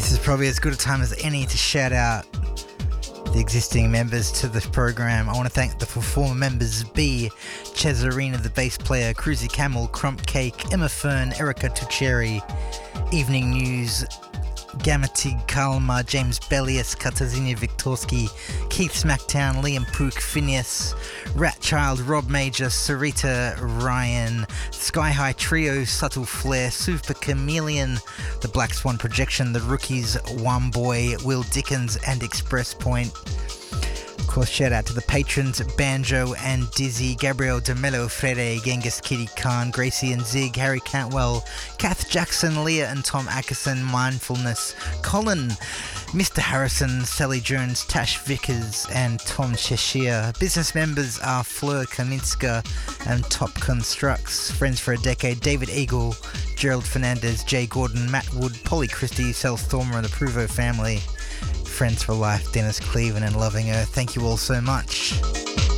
This is probably as good a time as any to shout out the existing members to the program. I want to thank the former members: B, Cesarina the bass player, Cruzy Camel, Crump Cake, Emma Fern, Erica Tucheri, Evening News, Gamatig Kalma, James Bellius, Katarzyna Viktorski, Keith Smacktown, Liam Pook, Phineas, Ratchild, Rob Major, Sarita Ryan, Sky High Trio, Subtle Flare, Super Chameleon, The Black Swan Projection, The Rookies, One Boy, Will Dickens and Express Point. Of course, shout out to the patrons: Banjo and Dizzy, Gabriel DeMello, Fede, Genghis Kitty Khan, Gracie and Zig, Harry Cantwell, Kath Jackson, Leah and Tom Ackerson, Mindfulness, Colin, Mr. Harrison, Sally Jones, Tash Vickers and Tom Cheshire. Business members are Fleur Kaminska and Top Constructs. Friends for a Decade: David Eagle, Gerald Fernandez, Jay Gordon, Matt Wood, Polly Christie, Sel Thormer and the Pruvo family. Friends for Life: Dennis Cleveland and Loving Earth. Thank you all so much.